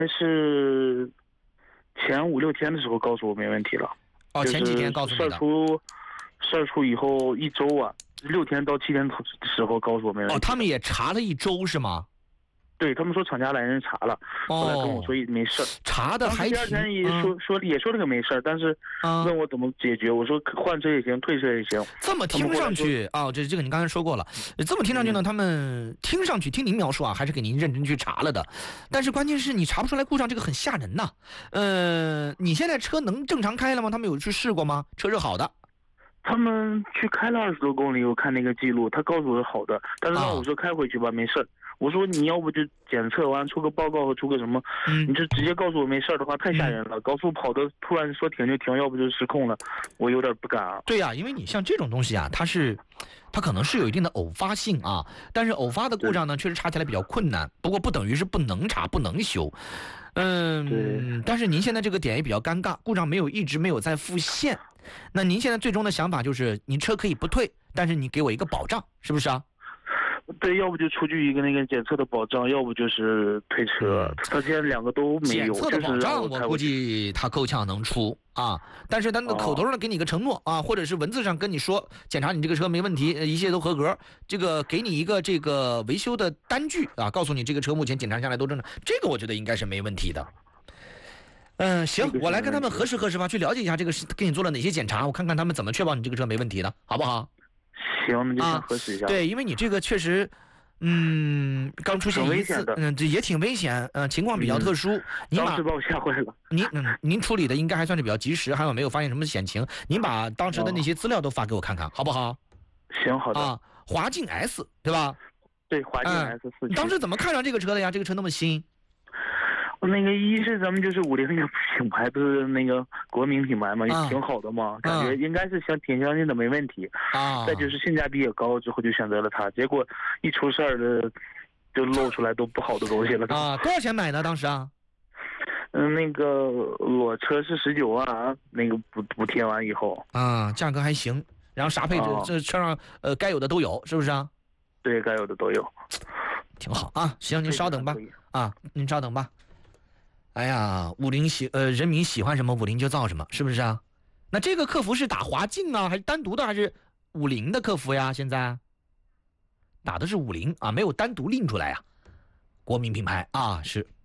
那是前5、6天的时候告诉我没问题了。 哦，前几天告诉你的。 事儿出以后1周啊，6天到7天的时候告诉我没问题。 哦，他们也查了1周是吗？ 对，他们说厂家来人查了，后来跟我说没事儿。 查的还挺。 第二天也说这个没事儿，但是问我怎么解决，我说换车也行，退车也行。 这么听上去啊，这个你刚才说过了。这么听上去呢，他们听上去听您描述啊，还是给您认真去查了的。但是关键是你查不出来故障，这个很吓人呐。你现在车能正常开了吗？他们有去试过吗？车是好的。 他们去开了20多公里，我看那个记录，他告诉我是好的，但是让我说开回去吧，没事儿。我说你要不就检测完出个报告和出个什么，你就直接告诉我没事儿的话太吓人了。高速跑的突然说停就停，要不就失控了，我有点不敢啊。 对呀，因为你像这种东西啊，它可能是有一定的偶发性啊，但是偶发的故障呢，确实查起来比较困难。不过不等于是不能查不能修。但是您现在这个点也比较尴尬，故障一直没有再复现。那您现在最终的想法就是，您车可以不退，但是你给我一个保障，是不是啊？ 对，要不就出具一个那个检测的保障，要不就是退车。他现在2个都没有。 检测的保障我估计他够呛能出啊，但是他的口头上给你一个承诺啊，或者是文字上跟你说检查你这个车没问题，一切都合格，这个给你一个这个维修的单据啊，告诉你这个车目前检查下来都正常，这个我觉得应该是没问题的。行，我来跟他们核实核实吧，去了解一下这个给你做了哪些检查，我看看他们怎么确保你这个车没问题的，好不好？ 行，那就先核实一下。 对，因为你这个确实，刚出现一次，这也挺危险，情况比较特殊。 当时把我吓坏了。 您处理的应该还算是比较及时，还有没有发现什么险情？您把当时的那些资料都发给我看看，好不好？ 行，好的。 啊，华境 S 对吧？ 对，华境 S4。 你当时怎么看上这个车的呀？这个车那么新。 那个一是咱们就是50那个品牌的那个国民品牌嘛，也挺好的嘛，感觉应该是挺相信的，没问题啊。再就是性价比也高，之后就选择了它，结果一出事儿了，就露出来都不好的东西了啊。多少钱买的当时啊？ 那个裸车是19万，那个补贴完以后啊，价格还行。然后啥配置，这车上该有的都有，是不是啊？ 对，该有的都有， 挺好啊。行，您稍等吧啊，您稍等吧。哎呀人民喜欢什么50就造什么，是不是啊？那这个客服是打华境啊，还是单独的，还是50的客服呀？现在打的是50啊，没有单独拎出来啊。国民品牌啊，是